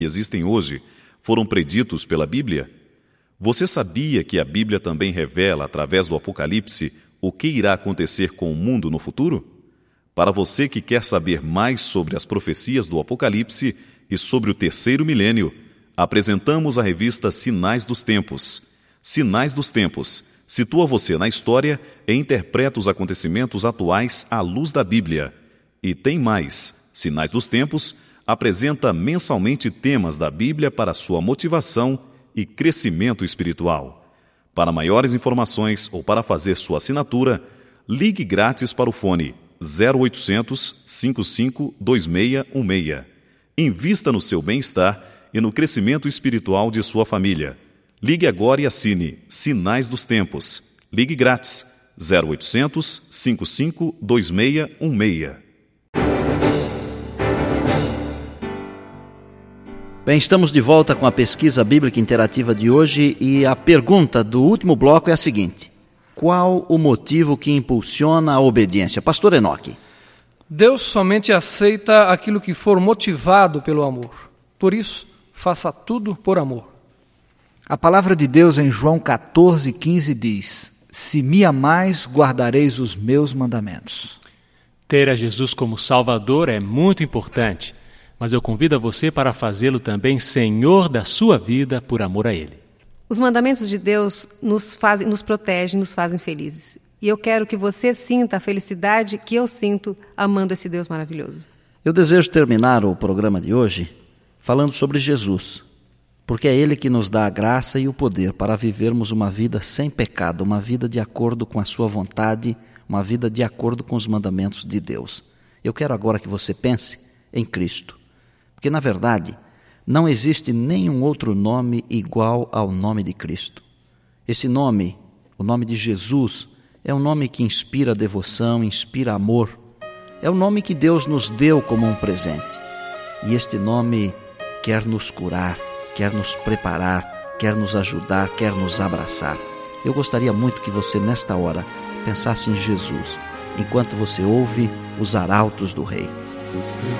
existem hoje foram preditos pela Bíblia? Você sabia que a Bíblia também revela, através do Apocalipse, o que irá acontecer com o mundo no futuro? Para você que quer saber mais sobre as profecias do Apocalipse e sobre o terceiro milênio, apresentamos a revista Sinais dos Tempos. Sinais dos Tempos situa você na história e interpreta os acontecimentos atuais à luz da Bíblia. E tem mais. Sinais dos Tempos apresenta mensalmente temas da Bíblia para sua motivação e crescimento espiritual. Para maiores informações ou para fazer sua assinatura, ligue grátis para o fone 0800 55 2616. Invista no seu bem-estar e no crescimento espiritual de sua família. Ligue agora e assine Sinais dos Tempos. Ligue grátis 0800 55 2616. Bem, estamos de volta com a pesquisa bíblica interativa de hoje e a pergunta do último bloco é a seguinte: qual o motivo que impulsiona a obediência? Pastor Enoque. Deus somente aceita aquilo que for motivado pelo amor. Por isso, faça tudo por amor. A palavra de Deus em João 14,15 diz: se me amais, guardareis os meus mandamentos. Ter a Jesus como Salvador é muito importante, mas eu convido a você para fazê-lo também Senhor da sua vida por amor a Ele. Os mandamentos de Deus nos protegem, nos fazem felizes. E eu quero que você sinta a felicidade que eu sinto amando esse Deus maravilhoso. Eu desejo terminar o programa de hoje falando sobre Jesus, porque é Ele que nos dá a graça e o poder para vivermos uma vida sem pecado, uma vida de acordo com a sua vontade, uma vida de acordo com os mandamentos de Deus. Eu quero agora que você pense em Cristo, porque na verdade não existe nenhum outro nome igual ao nome de Cristo. Esse nome, o nome de Jesus, é um nome que inspira devoção, inspira amor. É o nome que Deus nos deu como um presente. E este nome quer nos curar, quer nos preparar, quer nos ajudar, quer nos abraçar. Eu gostaria muito que você, nesta hora, pensasse em Jesus, enquanto você ouve os arautos do Rei.